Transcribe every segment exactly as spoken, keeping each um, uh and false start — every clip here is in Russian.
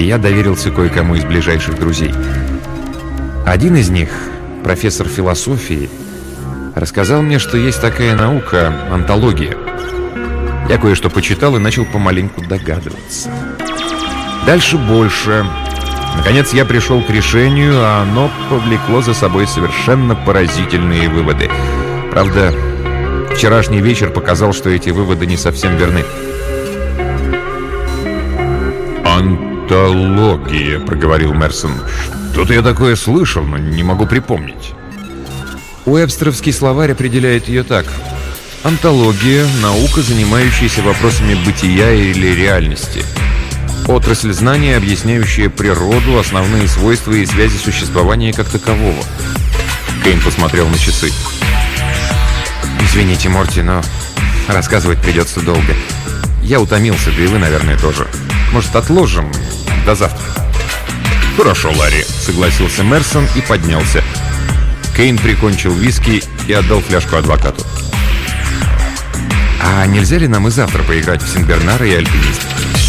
и я доверился кое-кому из ближайших друзей. Один из них, профессор философии, рассказал мне, что есть такая наука — онтология. Я кое-что почитал и начал помаленьку догадываться. Дальше больше. Наконец я пришел к решению, а оно повлекло за собой совершенно поразительные выводы. Правда, вчерашний вечер показал, что эти выводы не совсем верны. «Онтология», — проговорил Мерсон. «Что-то я такое слышал, но не могу припомнить». Уэбстеровский словарь определяет ее так: онтология — наука, занимающаяся вопросами бытия или реальности. Отрасль знания, объясняющая природу, основные свойства и связи существования как такового. Кейн посмотрел на часы. «Извините, Морти, но рассказывать придется долго. Я утомился, да и вы, наверное, тоже. Может, отложим до завтра?» «Хорошо, Ларри», — согласился Мерсон и поднялся. Кейн прикончил виски и отдал фляжку адвокату. «А нельзя ли нам и завтра поиграть в Сен-Бернара и Альпинист?»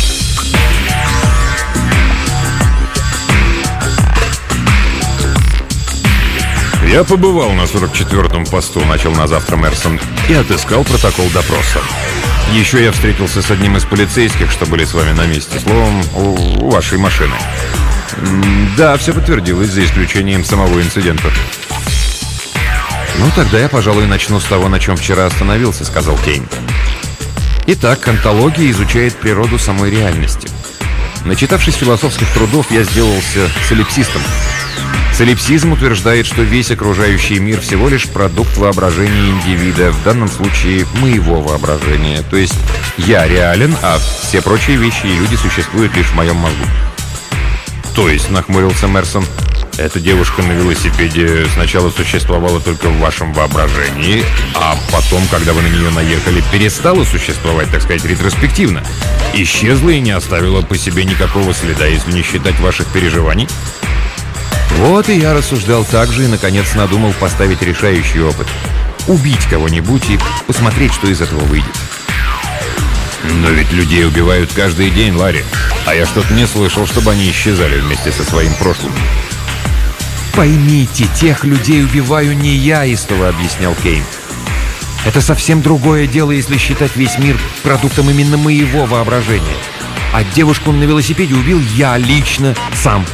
«Я побывал на сорок четвёртом посту», — начал на завтра Мерсон, «и отыскал протокол допроса. Еще я встретился с одним из полицейских, что были с вами на месте. Словом, у, у вашей машины. Да, все подтвердилось, за исключением самого инцидента». «Ну, тогда я, пожалуй, начну с того, на чем вчера остановился», — сказал Кейн. Итак, онтология изучает природу самой реальности. Начитавшись философских трудов, я сделался солипсистом. Солипсизм утверждает, что весь окружающий мир всего лишь продукт воображения индивида, в данном случае моего воображения. То есть я реален, а все прочие вещи и люди существуют лишь в моем мозгу. «То есть», — нахмурился Мерсон, — «эта девушка на велосипеде сначала существовала только в вашем воображении, а потом, когда вы на нее наехали, перестала существовать, так сказать, ретроспективно, исчезла и не оставила по себе никакого следа, если не считать ваших переживаний?» Вот и я рассуждал так же и, наконец, надумал поставить решающий опыт. Убить кого-нибудь и посмотреть, что из этого выйдет. «Но ведь людей убивают каждый день, Ларри. А я что-то не слышал, чтобы они исчезали вместе со своим прошлым». «Поймите, тех людей убиваю не я», — истово объяснял Кейн. «Это совсем другое дело, если считать весь мир продуктом именно моего воображения. А девушку на велосипеде убил я лично, сам».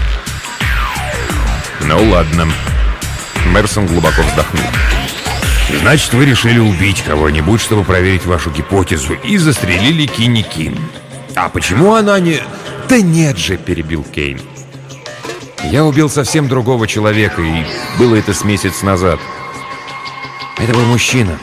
«Ну ладно». Мерсон глубоко вздохнул. «Значит, вы решили убить кого-нибудь, чтобы проверить вашу гипотезу, и застрелили Кинни Кин. А почему она не...» «Да нет же», — перебил Кейн. «Я убил совсем другого человека, и было это с месяц назад. Это был мужчина.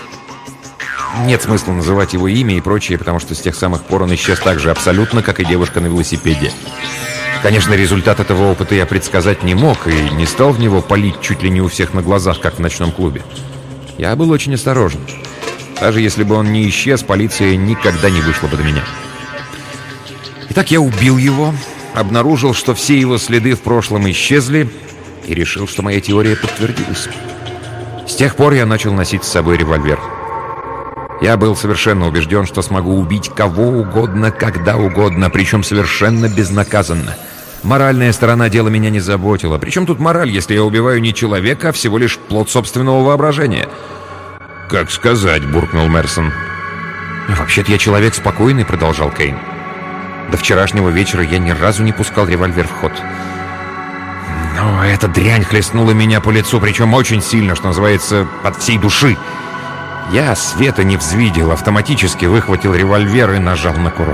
Нет смысла называть его имя и прочее, потому что с тех самых пор он исчез так же абсолютно, как и девушка на велосипеде. Конечно, результат этого опыта я предсказать не мог и не стал в него палить чуть ли не у всех на глазах, как в ночном клубе. Я был очень осторожен. Даже если бы он не исчез, полиция никогда не вышла бы до меня. Итак, я убил его, обнаружил, что все его следы в прошлом исчезли, и решил, что моя теория подтвердилась. С тех пор я начал носить с собой револьвер. Я был совершенно убежден, что смогу убить кого угодно, когда угодно, причем совершенно безнаказанно. Моральная сторона дела меня не заботила. Причем тут мораль, если я убиваю не человека, а всего лишь плод собственного воображения? «Как сказать», — буркнул Мерсон. «Вообще-то я человек спокойный», — продолжал Кейн. «До вчерашнего вечера я ни разу не пускал револьвер в ход. Но эта дрянь хлестнула меня по лицу, причем очень сильно, что называется, от всей души. Я света не взвидел, автоматически выхватил револьвер и нажал на курок».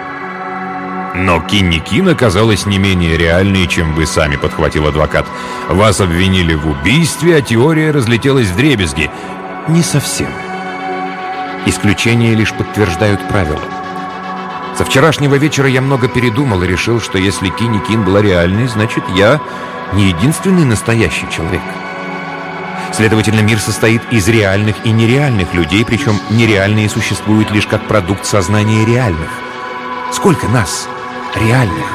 «Но Кинни Кин оказалась не менее реальной, чем вы сами», — подхватил адвокат. «Вас обвинили в убийстве, а теория разлетелась вдребезги». «Не совсем. Исключения лишь подтверждают правила. Со вчерашнего вечера я много передумал и решил, что если Кинни Кин была реальной, значит, я не единственный настоящий человек. Следовательно, мир состоит из реальных и нереальных людей, причем нереальные существуют лишь как продукт сознания реальных. Сколько нас, реальных?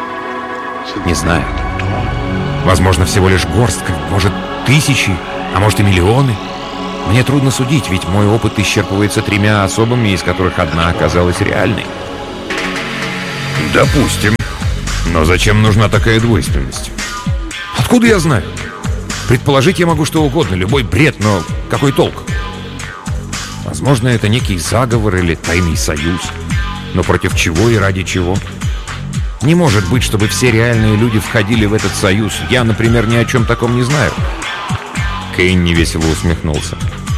Не знаю. Возможно, всего лишь горстка, может, тысячи, а может и миллионы. Мне трудно судить, ведь мой опыт исчерпывается тремя особами, из которых одна оказалась реальной». «Допустим. Но зачем нужна такая двойственность? Откуда я знаю? Предположить я могу что угодно, любой бред, но какой толк? Возможно, это некий заговор или тайный союз. Но против чего и ради чего? Не может быть, чтобы все реальные люди входили в этот союз. Я, например, ни о чем таком не знаю. Кейн невесело усмехнулся.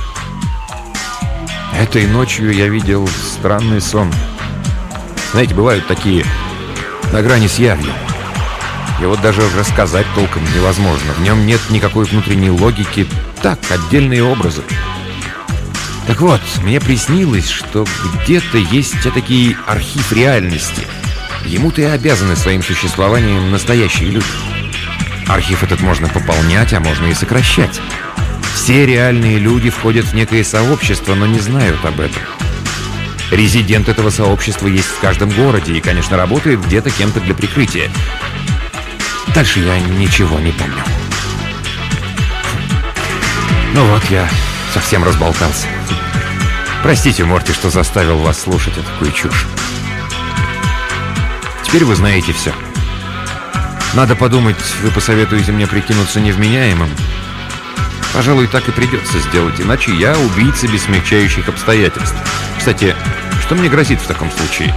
Этой ночью я видел странный сон. Знаете, бывают такие на грани с явью. И вот даже рассказать толком невозможно. В нем нет никакой внутренней логики. Так, отдельные образы. Так вот, мне приснилось, что где-то есть этакий архив реальности. Ему-то и обязаны своим существованием настоящие люди. Архив этот можно пополнять, а можно и сокращать. Все реальные люди входят в некое сообщество, но не знают об этом. Резидент этого сообщества есть в каждом городе и, конечно, работает где-то кем-то для прикрытия. Дальше я ничего не помню. Ну вот, я совсем разболтался. Простите, Морти, что заставил вас слушать такую чушь. Теперь вы знаете все. Надо подумать, вы посоветуете мне прикинуться невменяемым. Пожалуй, так и придется сделать, иначе я убийца без смягчающих обстоятельств. Кстати, что мне грозит в таком случае?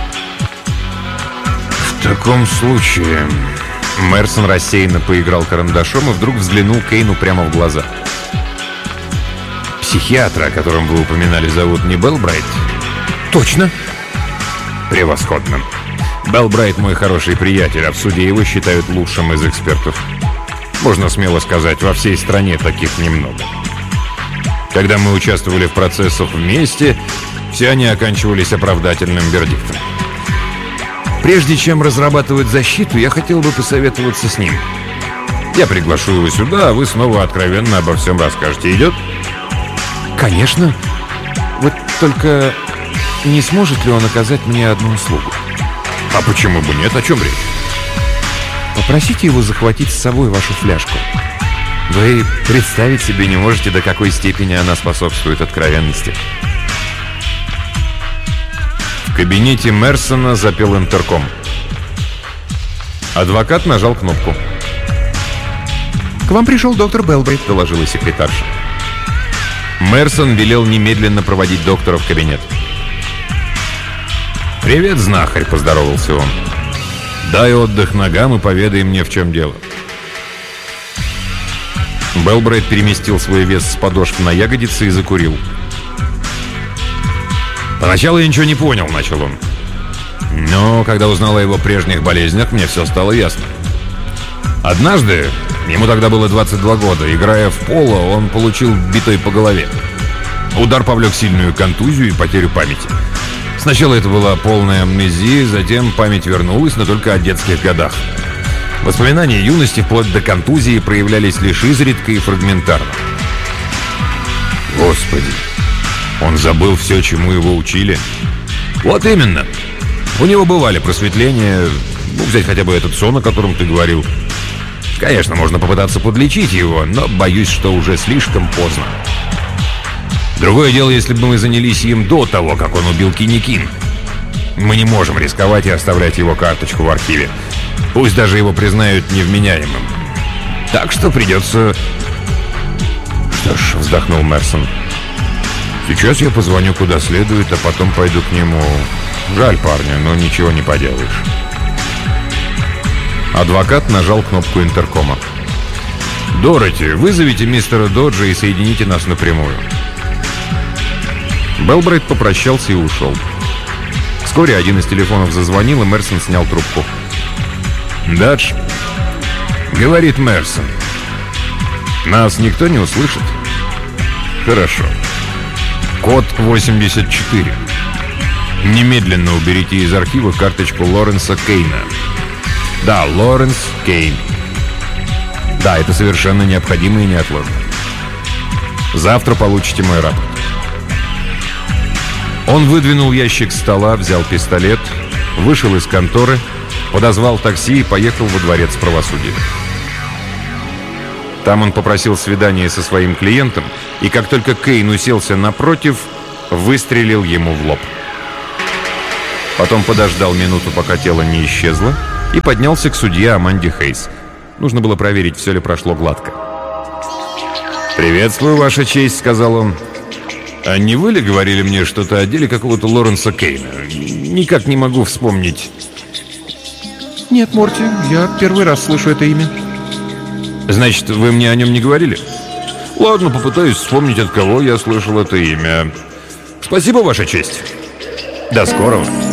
В таком случае... Мерсон рассеянно поиграл карандашом и вдруг взглянул Кейну прямо в глаза. Психиатра, о котором вы упоминали, зовут не Белбрайт? Точно. Превосходно. Белбрайт мой хороший приятель, а в суде его считают лучшим из экспертов. Можно смело сказать, во всей стране таких немного. Когда мы участвовали в процессах вместе, все они оканчивались оправдательным вердиктом. Прежде чем разрабатывать защиту, я хотел бы посоветоваться с ним. Я приглашу его сюда, а вы снова откровенно обо всем расскажете. Идет? Конечно. Вот только не сможет ли он оказать мне одну услугу? А почему бы нет? О чем речь? Попросите его захватить с собой вашу фляжку. Вы представить себе не можете, до какой степени она способствует откровенности. В кабинете Мерсона запел интерком. Адвокат нажал кнопку. «К вам пришел доктор Белбрайт», — доложила секретарша. Мерсон велел немедленно проводить доктора в кабинет. «Привет, знахарь», — поздоровался он. «Дай отдых ногам и поведай мне, в чем дело». Белбрайт переместил свой вес с подошв на ягодицы и закурил. «Поначалу я ничего не понял», — начал он. «Но когда узнал о его прежних болезнях, мне все стало ясно. Однажды, ему тогда было двадцать два года, играя в поло, он получил битой по голове. Удар повлек сильную контузию и потерю памяти. Сначала это была полная амнезия, затем память вернулась, но только о детских годах. Воспоминания юности вплоть до контузии проявлялись лишь изредка и фрагментарно. Господи, он забыл все, чему его учили. Вот именно. У него бывали просветления, ну, взять хотя бы этот сон, о котором ты говорил. Конечно, можно попытаться подлечить его, но боюсь, что уже слишком поздно. Другое дело, если бы мы занялись им до того, как он убил Киникин. Мы не можем рисковать и оставлять его карточку в архиве. Пусть даже его признают невменяемым. Так что придется... Что ж, вздохнул Мерсон. Сейчас я позвоню куда следует, а потом пойду к нему. Жаль парня, но ничего не поделаешь. Адвокат нажал кнопку интеркома. «Дороти, вызовите мистера Доджа и соедините нас напрямую». Белбрайт попрощался и ушел. Вскоре один из телефонов зазвонил, и Мерсон снял трубку. «Дадж?» — говорит Мерсон. «Нас никто не услышит?» «Хорошо. Код восемьдесят четыре. Немедленно уберите из архива карточку Лоренса Кейна». «Да, Лоренс Кейн. Да, это совершенно необходимо и неотложно. Завтра получите мой рапорт». Он выдвинул ящик стола, взял пистолет, вышел из конторы, подозвал такси и поехал во дворец правосудия. Там он попросил свидания со своим клиентом, и как только Кейн уселся напротив, выстрелил ему в лоб. Потом подождал минуту, пока тело не исчезло, и поднялся к судье Аманде Хейс. Нужно было проверить, все ли прошло гладко. «Приветствую, Ваша честь», — сказал он. «А не вы ли говорили мне что-то о деле какого-то Лоренса Кейна? Никак не могу вспомнить». «Нет, Морти, я первый раз слышу это имя». «Значит, вы мне о нем не говорили?» «Ладно, попытаюсь вспомнить, от кого я слышал это имя. Спасибо, Ваша честь. До скорого».